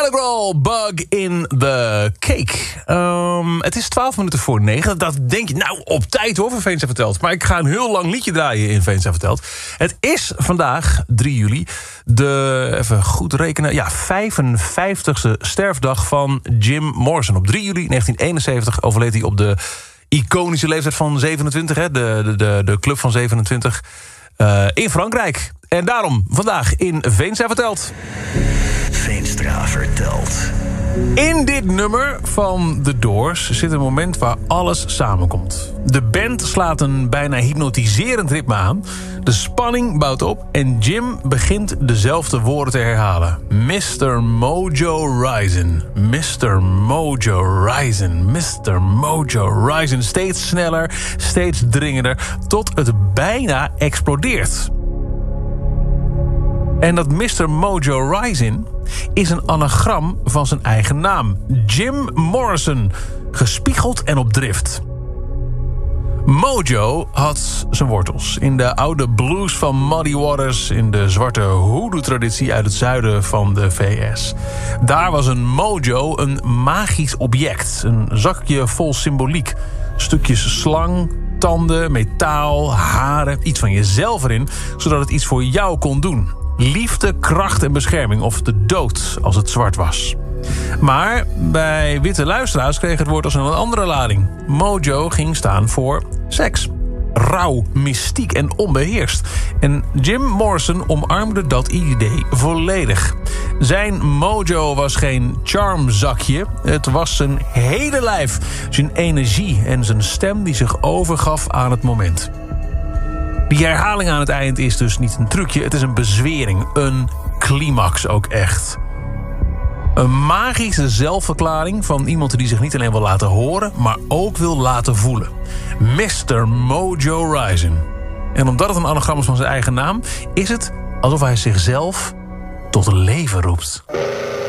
Kelly Grohl, Bug in the Cake. Het is 12 minuten voor 9. Dat denk je, nou, op tijd hoor, voor Veens Verteld. Maar ik ga een heel lang liedje draaien in Veens Verteld. Het is vandaag, 3 juli, de, even goed rekenen, ja, 55ste sterfdag van Jim Morrison. Op 3 juli 1971 overleed hij op de iconische leeftijd van 27, hè, de club van 27, in Frankrijk. En daarom vandaag in Veenstra Verteld. Veenstra Verteld. In dit nummer van The Doors zit een moment waar alles samenkomt. De band slaat een bijna hypnotiserend ritme aan. De spanning bouwt op en Jim begint dezelfde woorden te herhalen. Mr. Mojo Rising, Mr. Mojo Rising, Mr. Mojo Rising. Steeds sneller, steeds dringender, tot het bijna explodeert. En dat Mr. Mojo Rising is een anagram van zijn eigen naam. Jim Morrison, gespiegeld en op drift. Mojo had zijn wortels in de oude blues van Muddy Waters, in de zwarte hoodoo-traditie uit het zuiden van de VS. Daar was een mojo een magisch object, een zakje vol symboliek. Stukjes slang, tanden, metaal, haren, iets van jezelf erin, zodat het iets voor jou kon doen. Liefde, kracht en bescherming, of de dood als het zwart was. Maar bij witte luisteraars kreeg het woord als een andere lading. Mojo ging staan voor seks. Rauw, mystiek en onbeheerst. En Jim Morrison omarmde dat idee volledig. Zijn mojo was geen charmzakje. Het was zijn hele lijf, zijn energie en zijn stem die zich overgaf aan het moment. Die herhaling aan het eind is dus niet een trucje, het is een bezwering, een climax ook echt. Een magische zelfverklaring van iemand die zich niet alleen wil laten horen, maar ook wil laten voelen. Mr. Mojo Rising. En omdat het een anagram is van zijn eigen naam, is het alsof hij zichzelf tot leven roept.